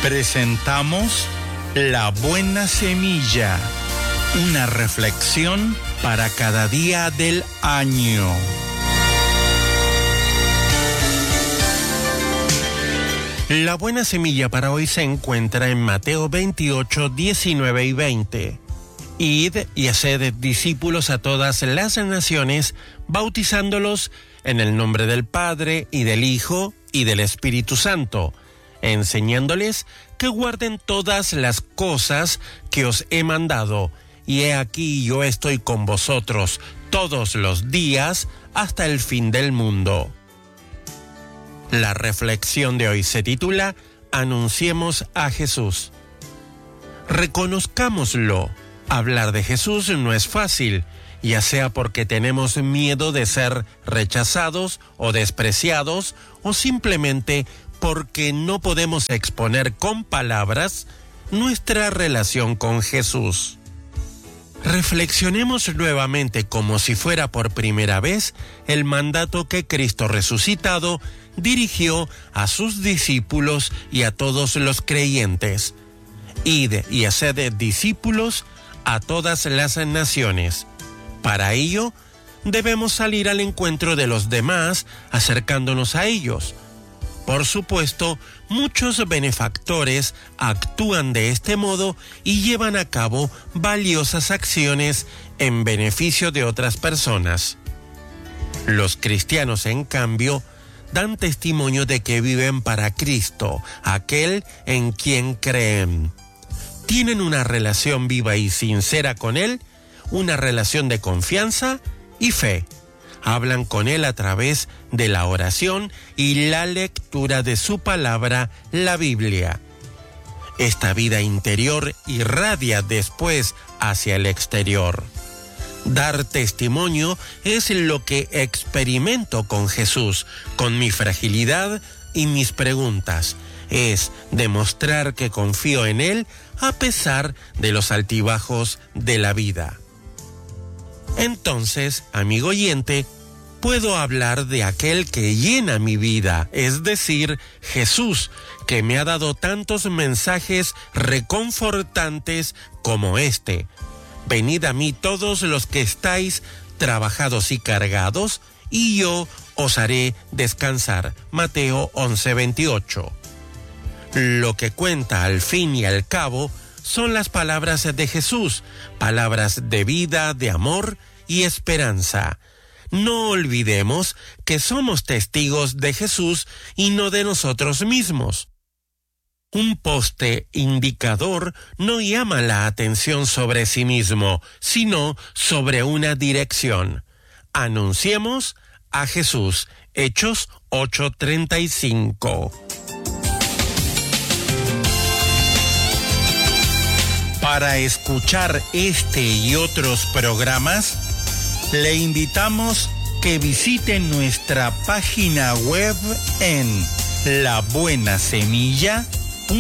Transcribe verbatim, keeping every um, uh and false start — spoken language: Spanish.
Presentamos La Buena Semilla, una reflexión para cada día del año. La buena semilla para hoy se encuentra en Mateo veintiocho, diecinueve y veinte. Id y haced discípulos a todas las naciones, bautizándolos en el nombre del Padre, y del Hijo, y del Espíritu Santo, enseñándoles que guarden todas las cosas que os he mandado. Y he aquí yo estoy con vosotros todos los días hasta el fin del mundo. La reflexión de hoy se titula Anunciemos a Jesús. Reconozcámoslo. Hablar de Jesús no es fácil, ya sea porque tenemos miedo de ser rechazados o despreciados, o simplemente porque no podemos exponer con palabras nuestra relación con Jesús. Reflexionemos nuevamente, como si fuera por primera vez, el mandato que Cristo resucitado dirigió a sus discípulos y a todos los creyentes. Id y haced discípulos a todas las naciones. Para ello, debemos salir al encuentro de los demás, acercándonos a ellos. Por supuesto, muchos benefactores actúan de este modo y llevan a cabo valiosas acciones en beneficio de otras personas. Los cristianos, en cambio, dan testimonio de que viven para Cristo, aquel en quien creen. Tienen una relación viva y sincera con Él, una relación de confianza y fe. Hablan con Él a través de la oración y la lectura de su palabra, la Biblia. Esta vida interior irradia después hacia el exterior. Dar testimonio es lo que experimento con Jesús, con mi fragilidad y mis preguntas. Es demostrar que confío en Él a pesar de los altibajos de la vida. Entonces, amigo oyente, puedo hablar de aquel que llena mi vida, es decir, Jesús, que me ha dado tantos mensajes reconfortantes como este. Venid a mí todos los que estáis trabajados y cargados, y yo os haré descansar. Mateo once, veintiocho. Lo que cuenta al fin y al cabo son las palabras de Jesús, palabras de vida, de amor y esperanza. No olvidemos que somos testigos de Jesús y no de nosotros mismos. Un poste indicador no llama la atención sobre sí mismo, sino sobre una dirección. Anunciemos a Jesús. Hechos ocho, treinta y cinco. Para escuchar este y otros programas, le invitamos que visite nuestra página web en la buena semilla